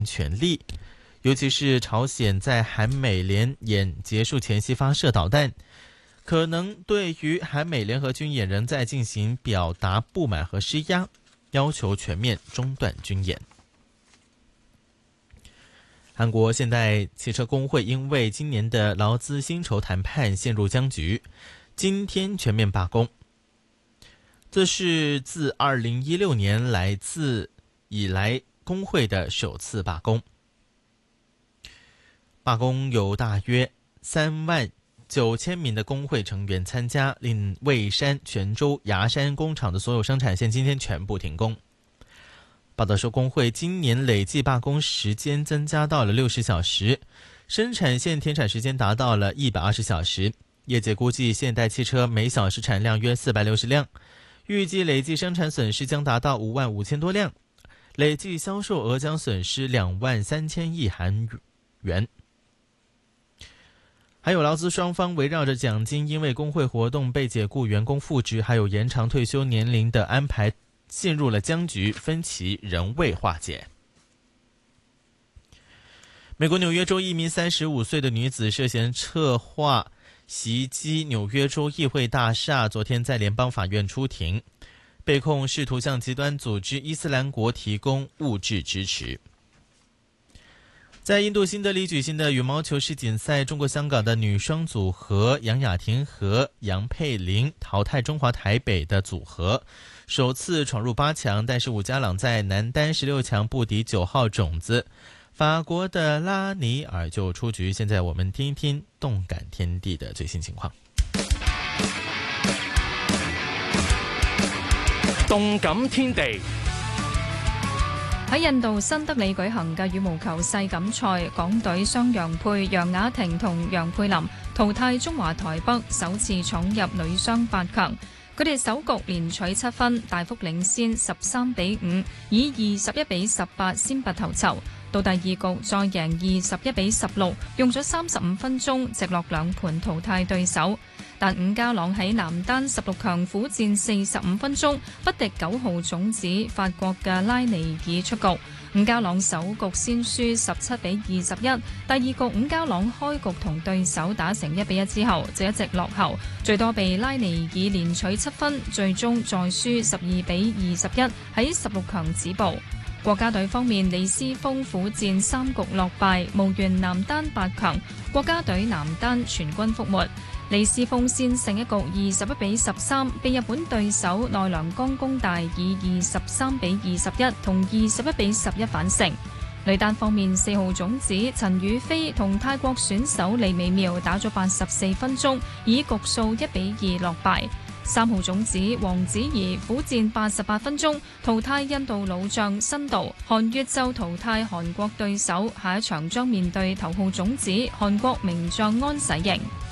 全力，尤其是朝鲜在韩美联演结束前夕发射导弹，可能对于韩美联合军演仍在进行表达不满和施压，要求全面中断军演。韩国现代汽车工会因为今年的劳资薪酬谈判陷入僵局，今天全面罢工。这是自2016年以来工会的首次罢工。罢工有大约39000名的工会成员参加，令蔚山、泉州、芽山工厂的所有生产线今天全部停工。报道说，工会今年累计罢工时间增加到了60小时，生产线停产时间达到了120小时。业界估计现代汽车每小时产量约460辆，预计累计生产损失将达到55000多辆，累计销售额将损失23000亿韩元。还有劳资双方围绕着奖金因为工会活动被解雇员工复职，还有延长退休年龄的安排陷入了僵局，分歧仍未化解。美国纽约州一名35岁的女子涉嫌策划袭击纽约州议会大厦，昨天在联邦法院出庭，被控试图向极端组织伊斯兰国提供物质支持。在印度新德里举行的羽毛球世锦赛，中国香港的女双组合杨雅婷和杨佩玲淘汰中华台北的组合，首次闯入8强，但是伍家朗在男单16强不敌9号种子法国的拉尼尔就出局。现在我们听一听动感天地的最新情况。 動感天地。 喺印度新德里舉行嘅羽毛球世錦賽，港隊雙楊佩、楊雅婷同楊佩琳淘汰中華台北，首次闖入女雙8強。佢哋首局連取7分，大幅領先13-5，以21-18先拔頭籌。到第二局再贏21-16，用咗35分鐘直落2盤淘汰對手。但伍家朗喺男單16強苦戰45分鐘，不敵9號種子法國嘅拉尼爾出局。伍家朗首局先輸17-21，第二局伍家朗開局同對手打成1-1之後，就一直落後，最多被拉尼爾連取7分，最終再輸12-21，喺16強止步。國家隊方面，李思峰苦戰3局落敗，無緣男單8強，國家隊男單全軍覆沒。李思峰先勝一局21-13，被日本對手奈良岡功大以23-21同21-11反勝。女單方面，4號種子陳雨菲同泰國選手李美妙打咗84分鐘，以局數1-2落敗。3號種子王子怡苦戰88分鐘，淘汰印度老將辛道。韓越就淘汰韓國對手，下一場將面對頭號種子韓國名將安洗瑩。